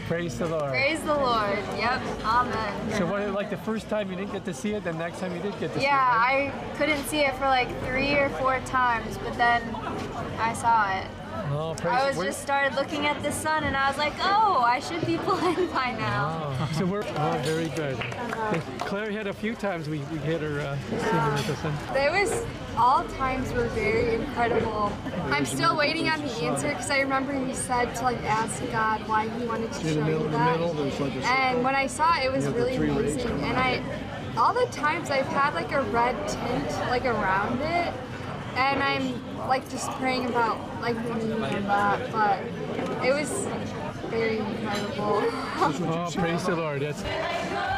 Praise the Lord. Praise the Lord. Yep. Amen. So what, like the first time you didn't get to see it, the next time you did get to see it, Yeah, right? I couldn't see it for like 3 or 4 times, but then I saw it. Oh, praise I was just started looking at the sun and I was like, oh, I should be blind by now. Oh, so we're very good. Claire had a few times we had her singing with us. There was all times were very incredible. I'm still waiting on the answer because I remember he said to like ask God why he wanted to show you that. And when I saw it, it was really amazing. And all the times I've had like a red tint like around it, and I'm like just praying about like the meaning of that. But it was very incredible. Oh, praise the Lord. That's